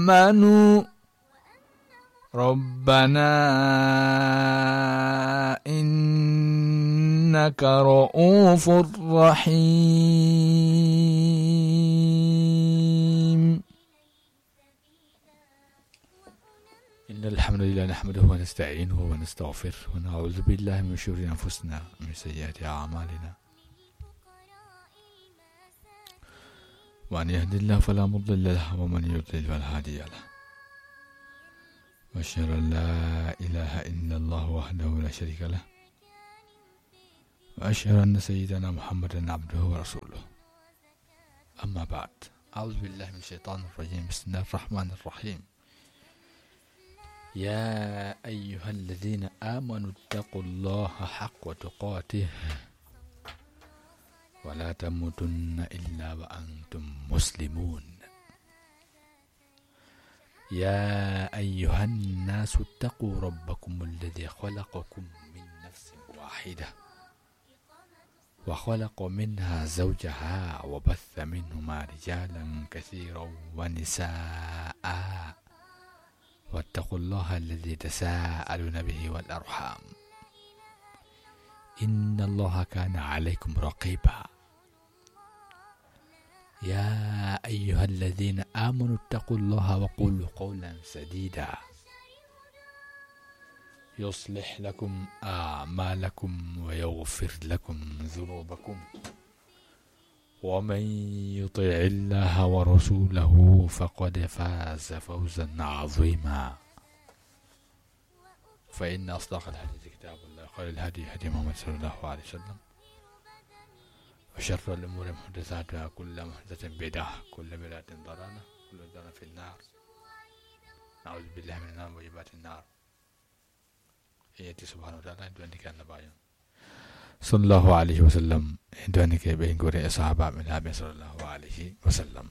آمنوا ربنا إنك رؤوف رحيم. إن الحمد لله نحمده ونستعينه ونستغفره ونعوذ بالله من شرور أنفسنا ومن سيئات أعمالنا، ومن يهد الله فلا مضل له ومن يضلل فلا هادي له، وأشهد أن لا إله إلا الله وحده لا شريك له، وأشهد أن سيدنا محمدا عبده ورسوله. أما بعد، أعوذ بالله من الشيطان الرجيم. بسم الله الرحمن الرحيم. يا أيها الذين آمنوا اتقوا الله حق تقاته ولا تموتن إلا وأنتم مسلمون. يا أيها الناس اتقوا ربكم الذي خلقكم من نفس واحدة وخلق منها زوجها وبث منهما رجالا كثيرا ونساء، واتقوا الله الذي تساءلون به والأرحام إن الله كان عليكم رقيبا. يا أيها الذين آمنوا اتقوا الله وقولوا قولا سديدا يصلح لكم أعمالكم ويغفر لكم ذنوبكم، ومن يطع الله ورسوله فقد فاز فوزا عظيما. فإن أصدق الحديث كتاب الله، خير الهدي هدي محمد صلى الله عليه وسلم، وشر الأمور محدثاتها، كل محدثة بدعة، كل بدعة ضلالة، كل ضلالة في النار. نعوذ بالله من النار وجبات النار. يأتي سبحانه وتعالى عندك النبي صلى الله عليه وسلم عندك بينقر أصحاب من النبي صلى الله عليه وسلم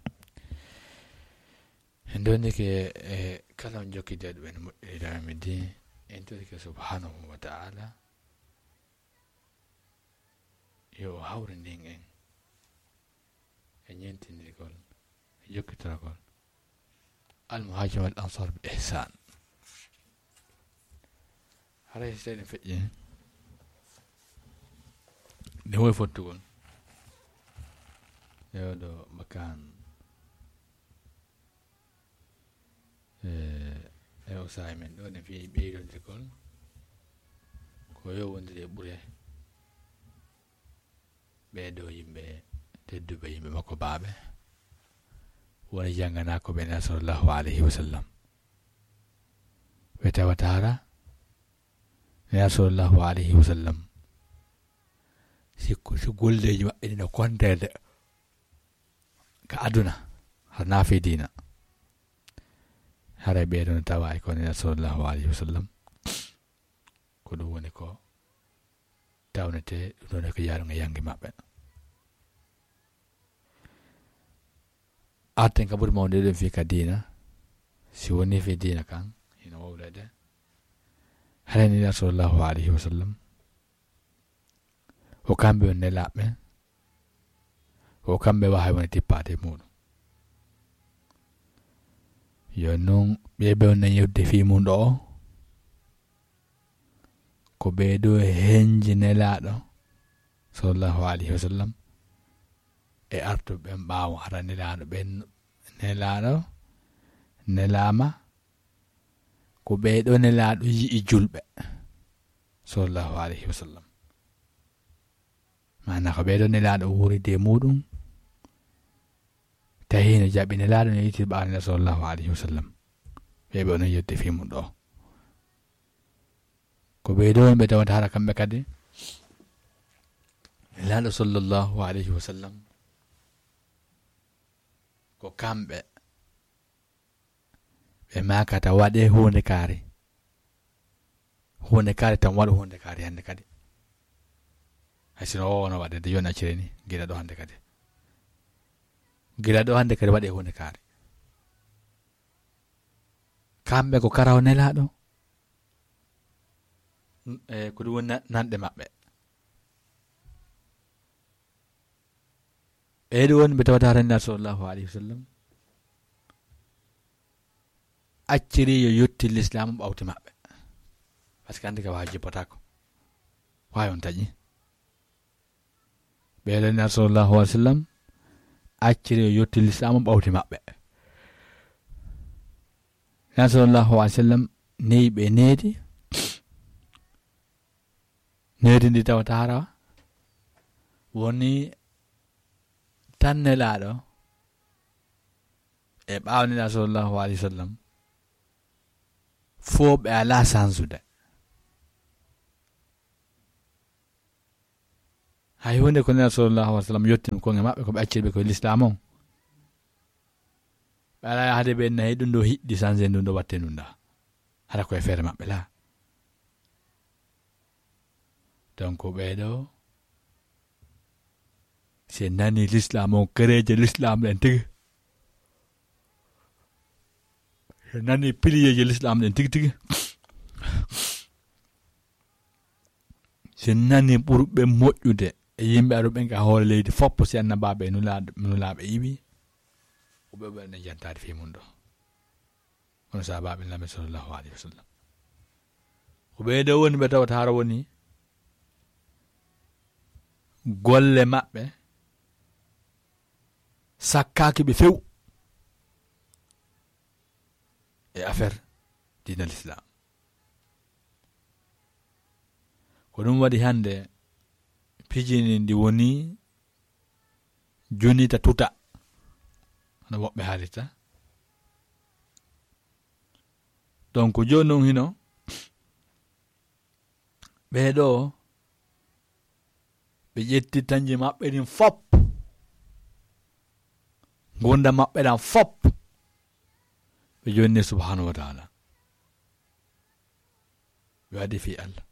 عندك كلام جوكي جد بين إلهي عندك سبحانه وتعالى yo hawre ndin en e ñentindirgol e jokkitoragol almuhajim al ansar bi ihsan. haray seeɗen feƴƴe nde woy fottugol yewɗo bakan e o sahi men ɗo ɗen fiyi ɓeydondirgol ko yowondiri e ɓure ɓeɗo yimɓe tedduɓe yimɓe makko baaɓe woni janganako ɓe nen sallllahu alayhi wa sallam. ɓe tawatara nen sallllahu alayhi wa sallam si golleji maɓɓe ɗino kontede ka aduna har naafi dina, haray ɓeɗo no tawa ko nen sallllahu alayhi wa sallam ko ɗum woni ko tawnete ɗum ɗon ko yaruga yangi maɓɓe. arten ka ɓuri mawde ɗum fi ka dina, si woni fi dina kan hino wowlede harani sallllahu alayhi wa sallam o kamɓe on nelaɓɓe, o kamɓe wawi woni tippade muɗum. yo non ɓeɓe on nan yewde fi mum ɗo ko ɓeeɗo henji nelaɗo sallllahu alayhi wa sallam e artuɓe ɓen ɓaawo hara nelaɗo ɓen nelaɗo nelama ko ɓeeɗo nelaɗo yi'i julɓe sallllahu alayhi wa sallam, mana ko ɓeeɗo nelaɗo wuride muɗum tahi no jaɓi nelaɗo no yitti ɓaawo nelaɗo sallllahu alayhi wa sallam, ɓeɓe onon yedde fi mum ɗo ko ɓeeɗo ɓe tawata hara kamɓe kadi nelaɗo sallllahu alayhi wa sallam ko kamɓe ɓe makata waɗe hunde kaari tan waɗa hunde kaari hande kadi, hay sino o wono waɗede joni accire ni gila ɗo hande kadi waɗe hunde kaari. kamɓe ko karaw nelaɗo ko ɗum woni nanɗe maɓɓe. ɓeeɗo woni ɓe tawata rennaɗo sallllahu alayhi wa sallam acciri yo yotti l'islam ɓawti maɓɓe par ce que andi ka wawi jippotako wawi on taƴi ɓeɗen sallallahu alaihi wasallam acciri yo yotti l'islam ɓawti maɓɓe sallallahu alaihi wasallam neyi ɓe needi ndi tawata harawa woni tannelaɗo e ɓawnila sallallahu alaihi wasallam fo ɓe ala sansude hay hunde ko nela sallallahu alaihi wasallam yottini konge maɓɓe ko ɓe acciri ɓe koye l'islam on ɓe ala yahde ɓe nayi ɗum ɗo hiɗɗi sanse ɗum ɗo watte ɗum ɗa hara koye feere maɓɓe la donc ɓeɗo se nani l'islam on kereje l'islam ɗen tigi se nani piliyeje l'islam ɗen tigi tigi se nani ɓurɓe moƴƴude e yimɓe aɗo ka hoore leydi foppo si annabaɓe nulaɓe yiɓi oɓe ɓeɗe jantade fi mum ɗo ono sahabaɓe lami sallallahu alaihi wasallam ko ɓeɗo woni ɓe tawata hara woni golle maɓɓe sakkaki ɓe few e affaire dina l'islam ko ɗum waɗi hande pijini ndi woni jonita tuta no woɓɓe haalita donc joni noon hino ɓeɗo ɓe ƴetti tañji maɓɓe ɗin fop gonda maɓɓe ɗan fop ɓe jonni subhanahu wa taala ɓe waɗi fi Allah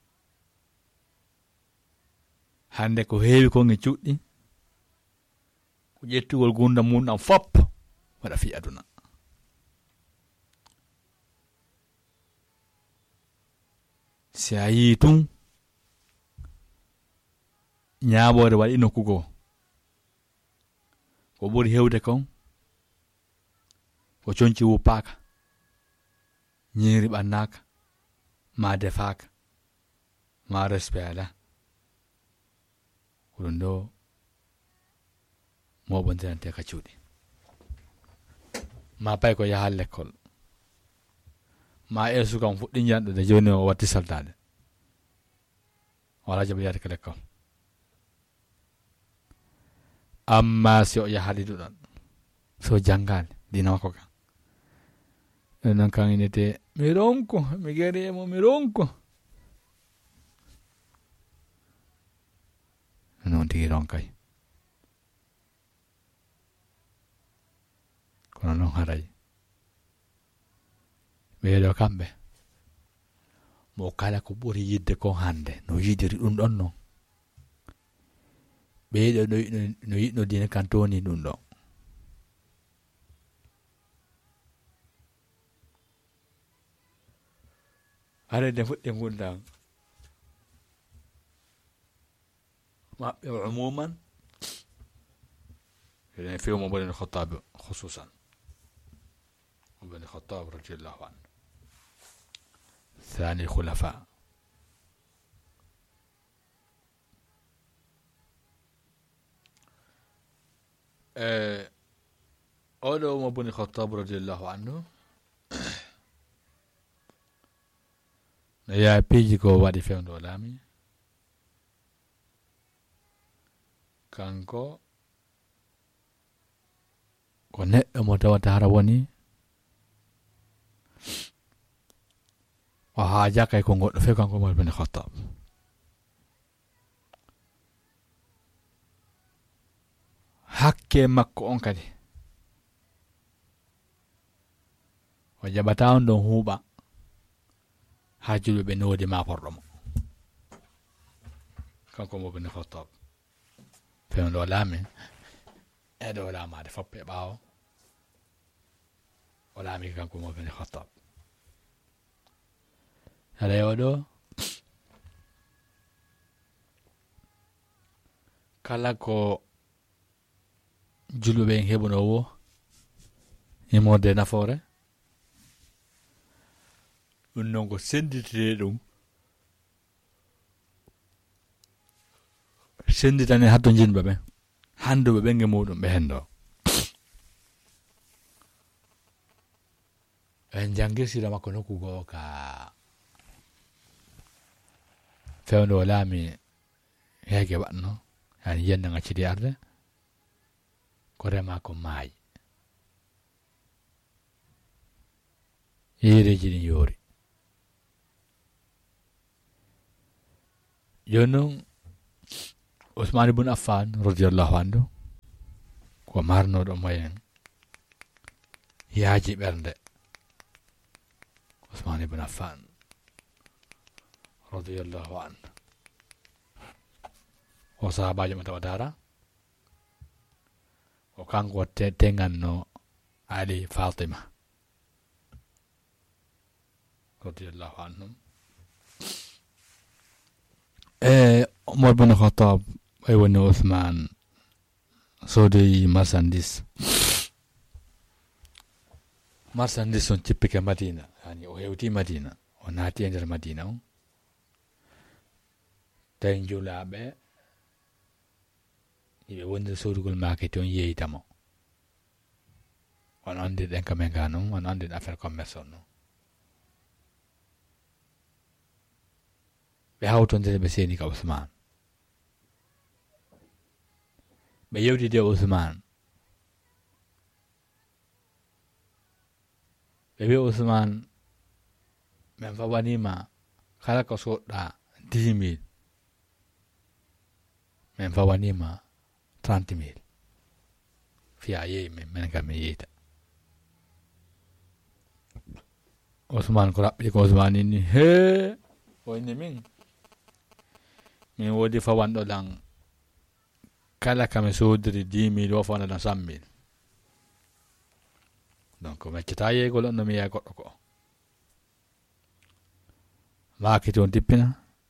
hande ko heewi konge cuɗɗi ko ƴettugol gunda mum ɗan fop waɗa fi aduna si a yii tun ñaaɓore waɗi nokkugo ko ɓuri hewde kon ko coñci wuppaka ñiiri ɓannaka ma defaka ma respect ala ko ɗum ɗo moɓondirante ka cuuɗi ma pay ko yaha l'école ma eesu kam fuɗɗi janɗude joni o watti saltade wala jaɓa yade ka l'école amma si o yahali ɗuɗon so janngani dina makko kan ɗum noon kan inete mi ronko mi gari emo mi ronko non tigi ronkay kono noon haray ɓeeɗo kamɓe mo kala ko ɓuri yidde ko hande no yidiri ɗum ɗon noon ɓeeɗo no yiɗno dina kan toni ɗum ɗon hare nde fuɗɗi gundan maɓɓe umuman eɗen few mo boni Khattab khususan boni Khattab radiyallahu anhu ثاني الخلفاء أولو ما بني الخطاب رضي الله عنه يا بيجي كو وادي فيون دولامي كانكو ko neɗɗo mo tawata hara woni o haajaka e ko goɗɗo few kanko Umar ibn Khattab hakke makko on kadi o jaɓata on ɗon huuɓa ha julɓe ɓe noodi ma porɗo mo kanko Umar ibn Khattab fewn ɗo laami eɗo laamade foppe e ɓaawo o laami kanko Umar ibn Khattab haɗa oɗo kala ko julɓe ɓen heɓuno wo imorde nafoore non ko senditire ɗum senditane hatto jinɓe ɓe handuɓe ɓenge muɗum ɓe hendo en jangirsira makko nokku goo ka fewde o laami heege waɗno yani yende ngaccidi arde ko rema ko maayi yeereji ɗin yoori joni noon Usman ibn Affan radiyallahu anhu ko marnoɗo moyen yaaji ɓernde Usman ibn Affan radiyallahu anhu o sahabajo mo tawa dara o kanko teganno Ali Fatima radiyallahu anhum Umar bin Khattab ay woni Uthman sodoyi marchandise on cippike Madina yani o hewti Madina o naati e nder Madina o tawi julaɓe yiɓe wondir sodugol maketi on yeytamo on andirɗen kamen ga noon on andirɗen affaire commerce on noon ɓe hawtondire ɓe seeni ka Usman ɓe yewtide Usman ɓe wi Usman min fawanima kala ko soɗɗa 10 000 min fawanima 30 000 fiya yeeyi min kam mi yeyta Usman ko raɓɓi ko Usman inni he o inni min wodi fawanɗo ɗan kala kami sodiri 10 000 o fawna ɗan 100 000 donc meccata yeygol on no mi yiya goɗɗo ko maakiti on dippina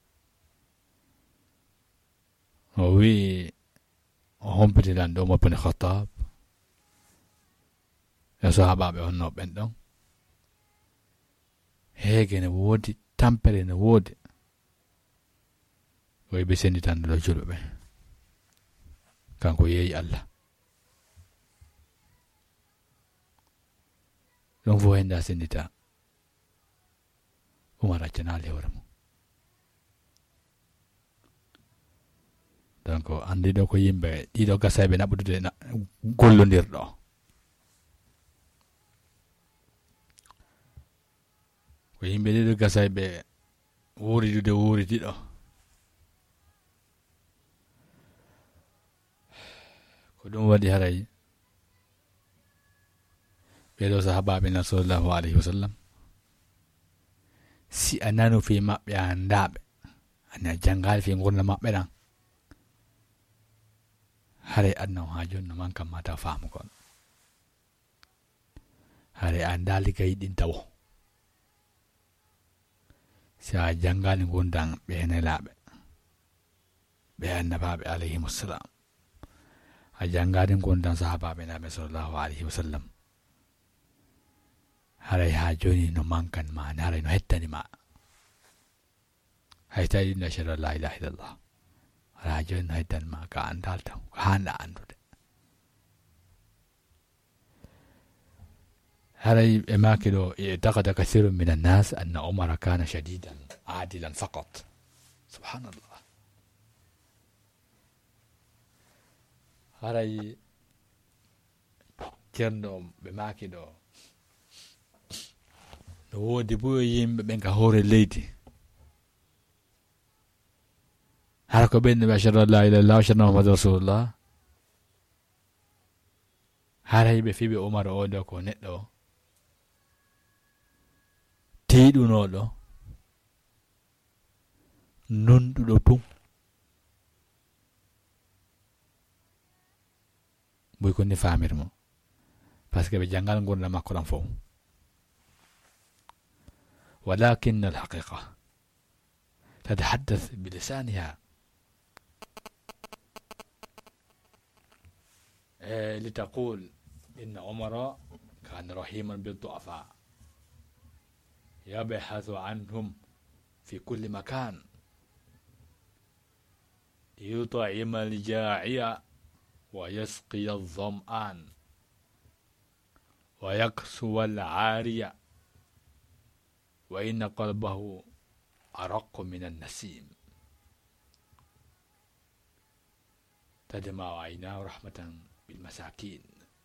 o wi o hompitinan ɗo Umar bin Khattab e sahabaɓe honno ɓen ɗon heege ne woodi tampere ne woodi o yiɓe senditande ɗo julɓe ɓe kanko yeeyi Allah ɗum fo henda sendita Umar accanali hore mum donc andiɗo ko yimɓe ɗiɗo gasaɓe naɓudude gollodirɗo ko yimɓe ɗiɗo gasaɓe wuridude wuridiɗo ko ɗum waɗi haray ɓeɗo sahabaɓe nan sallallahu alayhi wa sallam si a nanu fi maɓɓe a andaɓe ani a jangali fi gurna maɓɓe ɗan haray adna o ha joni no man kam mata faamu kon haray a andali ka yiɗin tawo si a jangali gundan ɓe henelaɓe ɓe annabaɓe alayhimussalam a jangadi gundan sahabaɓe naɓe sallallahu alayhi wa sallam haray ha joni no mankan ma haray no hettani ma hay tawi ɗum ashhadu an la ilaha illallah haray ha joni no hettani ma ka andal taw ko hanɗa andude haray e maki ɗo i'taqada kathirun min annas anna umara kana shadidan adilan faqat subhanallah haray ceerno ɓe maki ɗo no woodi bo yimɓe ɓen ka hoore leydi hara ko ɓenni ɓe ashhadu an la ilaha illallah wa ashhadu anna muhammadan rasulullah haray ɓe fiɓe Umar o ɗo ko neɗɗo tiiɗunoɗo nonɗuɗo tum boy ko ni famir mo par ce que ɓe jangal gurna makko ɗan fof ولكن الحقيقة تتحدث بلسانها لتقول إن عمر كان رحيما بالضعفاء يبحث عنهم في كل مكان يطعم الجائع ويسقي الظمآن ويكسو العاري وإن قلبه أرق من النسيم تدمع عيناه رحمة بالمساكين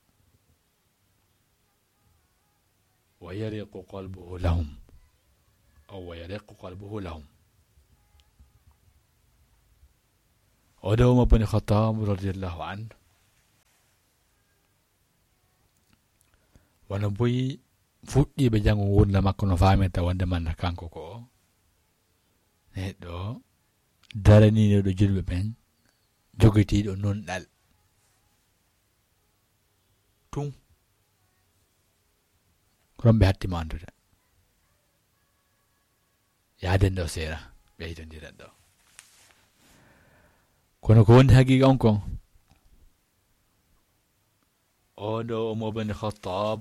ويرق قلبه لهم أو يرق قلبه لهم. عمر بن الخطاب رضي الله عنه ونبوي fuɗɗi ɓe jango wurna makko no fameta wonde manna kanko ko neɗɗo daraniɗo julɓe ɓen jogitiɗo nonɗal tun kono ɓe hattima andude yaden ɗo seera ɓe yitodiran ɗo kono ko woni haqiqa on kon oɗo Umar bin Khattab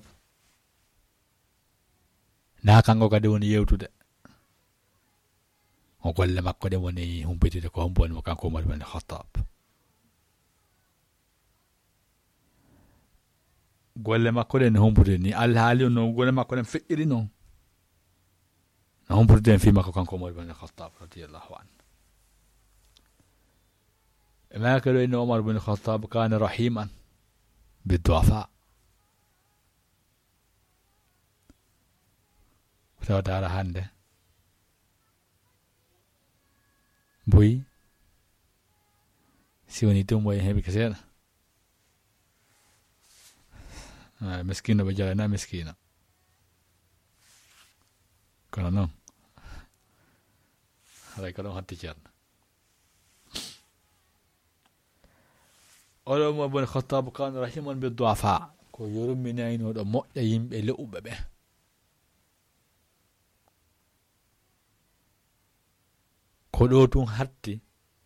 na kanko kadi woni yewtude o golle makko ɗe woni humpitide ko humponi mo kanko Umar bin Khattab golle makko ɗe ne humpitide ni alhaali no golle makko ɗen feƴƴiri noon no humpitide en fi makko kanko Umar bin Khattab radiyallahu anhu ما كانوا إن عمر بن الخطاب كان رحيما بالضعفاء وتعالى هانده بوي سيوني توم بوي هبي كثير مسكينة بجالنا مسكينة كنا نوم هذا كلام هاتيجان عمر بن الخطاب كان رحيما بالضعفاء كو يرمي نو دو موƴƴa yimɓe le'uɓe ɓe ko ɗo tun hatti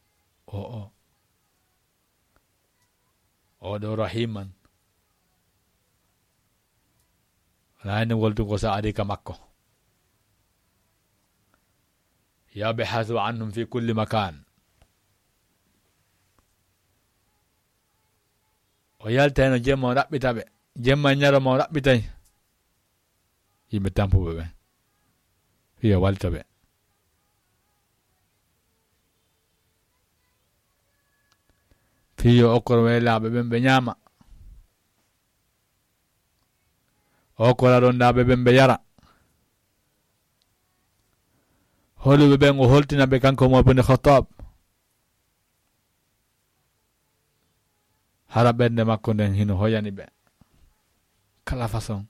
oɗo rahiman rani woltu ko sa ari ka makko yabhathu anhum fi kulli makan o yaltano jemma o ɗaɓɓitaɓe jemma ñaroma o ɗaɓɓitay yimɓe tampuɓe ɓe wiya waltoɓe fiyo okkoro welaɓe ɓen ɓe ñaama okkora rondaɓe ɓen ɓe yara holuɓe ɓen o holtinaɓe kanko Umar bin Khattab hara ɓernde makko nden hino hoyani ɓe kala façon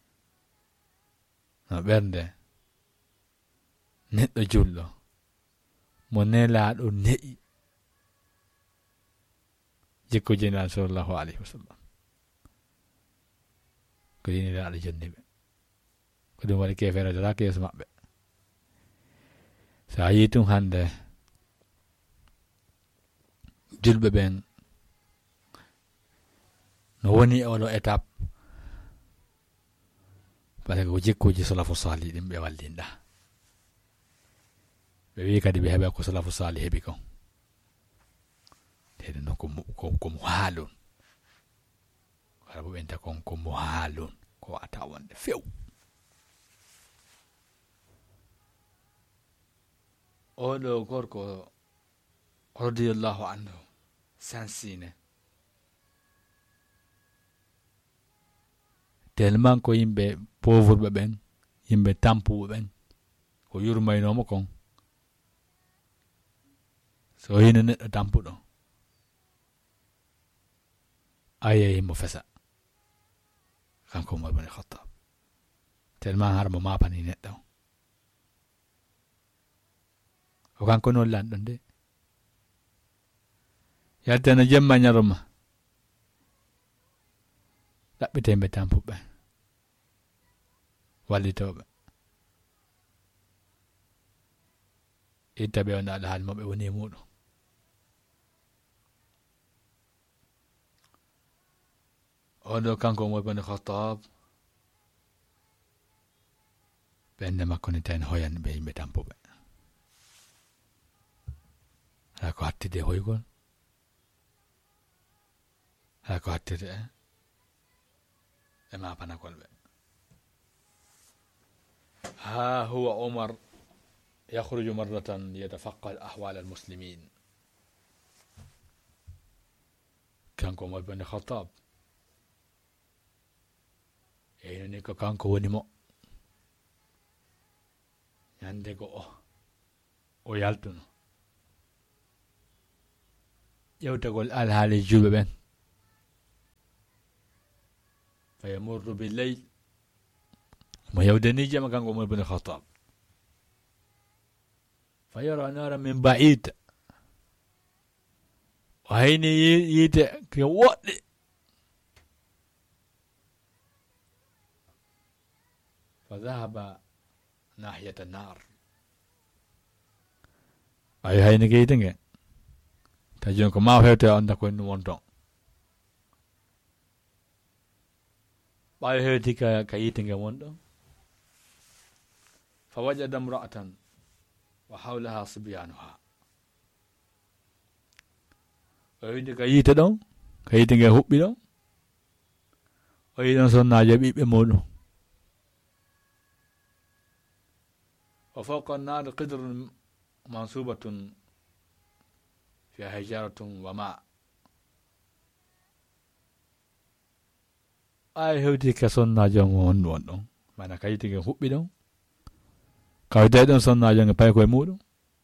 no ɓernde neɗɗo julɗo mo nelaɗo ne'i jikko jeynaɗo sallallahu alayhi wa sallam ko yinilaɗo jonni ɓe ko ɗum waɗi kefere daraka yeeso maɓɓe sa yi tum hande julɓe ɓen no woni e oɗo étape par ce que ko jikkuji salafu salih ɗin ɓe wallinɗa ɓe wi kadi ɓe heɓa ko salafu salih heɓi kon teɗe noon ko muhalun wala bo ɓenta kon ko muhalun ko wata wonde few oɗo gorko radiyallahu anhu sansine tellement ko yimɓe pauvre ɓen yimɓe tampuɓe ɓen ko yurmaynomo kon so hino neɗɗo tampuɗo aye mo fesa kanko Umar bin Khattab tellement har mo mapani neɗɗo o kanko noon lanɗo nde yaltano jemma ñaroma ɗaɓɓitemɓe tampuɓe wallitoɓe itta ɓe on ala haali maɓe woni muɗum oɗo kanko Umar bin Khattab ɓernde makko ne tawi hoyan ɓe yimɓe tampuɓe. Ala ko hattide hoygol, ala ko hattide e mapanagol ɓe. ها هو عمر يخرج مرة يتفقد أحوال المسلمين. كان عمر بن الخطاب يعني كان ونمو عندك o yaltuno ƴewtagol alhaali julɓe ɓen fa yamurru billeyl mo yewdani jama kanko Umar bin Khattab fa yara nara min ba'id o hayni yiite ke woɗɗe fa dhahaba nahiyata nar ay hayni ke yiite nge ta jon ko ma fewte anda ko ɗum wonton ɓawi hewti ka yiite nge wonɗon fa wajada imra'atan wa hawlaha sibyanuha o windi ka yiite ɗon ka yiite nge huɓɓi ɗon o yi ɗon sonnajo ɓiɓɓe muɗum wa fawqa an-nar qidrun mansubatun fiha hijaratun wa ma ay hewti ka sonnajo won ɗon mana ka yiite nge huɓɓi ɗon kawte ɗon sonnajo nge pay koye muɗum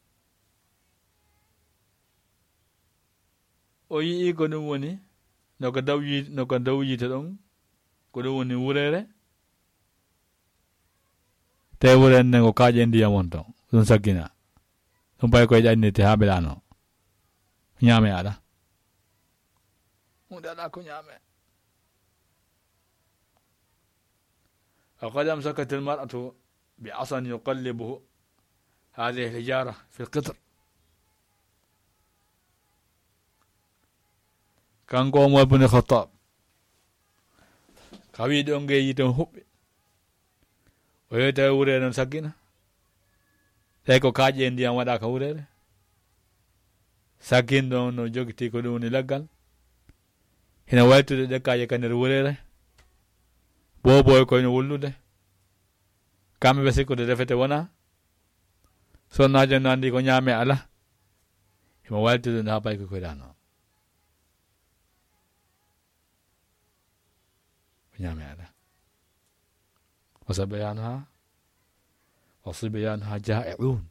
o yii ko ɗum woni no ko daw yiite ɗon ko ɗum woni wurere te wurere nden ko kaaƴe ndiyam won ton ɗum saggina ɗum pay koye ƴannirte ha ɓelano ñaame aɗa hunde aɗa ko ñaame وقد أمسكت المرأة بعصا يقلبه هذه الحجارة في القطر كان عمر بن الخطاب كوي دون جي دون حب ويتا وريرن سكينة تايكو كاجي انديان ودا كورير سكين دون نو جوكتي كو دون لغال هنا ويتو دي كاجي كانر ورير boy ko no wullude kamɓe ɓe sikkude defete wona sonnajo nandi ko ñaame ala himo waltude ha pay ko koyɗano ko ñaame ala وصبيانها جائعون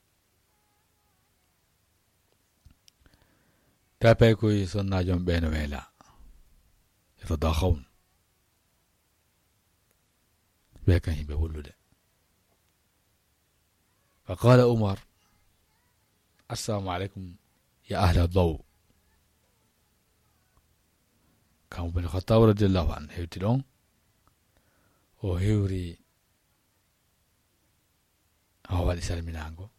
ta pay koye sonnajo ɓe no weela yatadakhawun كان يقول له فقال عمر السلام عليكم يا أهل الضوء كان بن الخطاب رضي الله عنه هيوتلون وهيوري هو الإسلام من عنده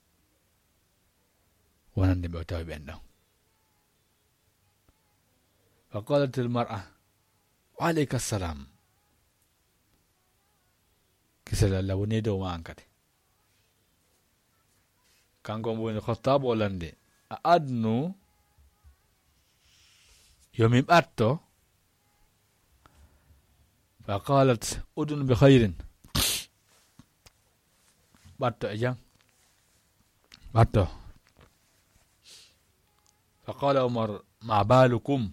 ونندم بأتاوي بأنه فقالت المرأة وعليك السلام كسل لو نيدو ما أنكت كان قوم بن الخطاب ولندي أدنو يوم أتو فقالت أدن بخير باتو أجان باتو فقال عمر ما بالكم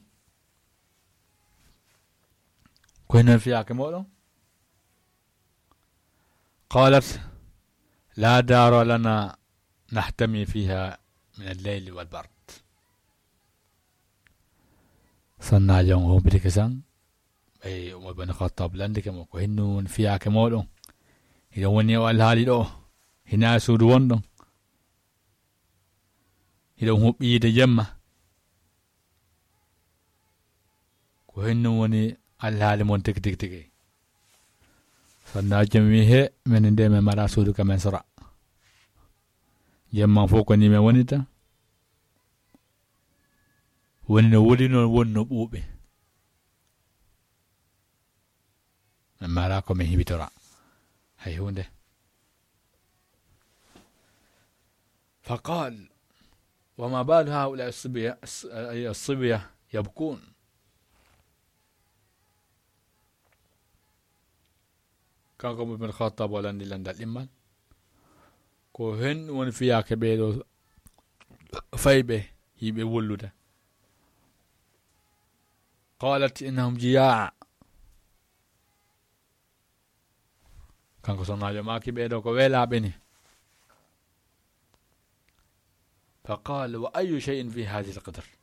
كنا فيها كمولو قالت لا دار لنا نحتمي فيها من الليل والبرد صنع جون بريكسان أي عمر بن الخطاب لندك مكو هنون فيها كمولو إذا وني والهالي لو هنا سود وندون إذا هم بيد جمة كو هنوني الهالي من تك تك تك صنع جميعه من دائما مرا سود كمان سرع جمع فوق نيمة ونيتا ونولينو ونبوبي مرا كمه بترا هاي هونده فقال وما بال هؤلاء الصبية يبكون؟ كان قوم ابن الخطاب ولا نيلان دال إيمان كو هن ون فيا كبيرو فايبه يبي ولوده. قالت إنهم جياع كان كو سنا جما كبيرو كو ويلا بني. فقال وأي شيء في هذه القدر؟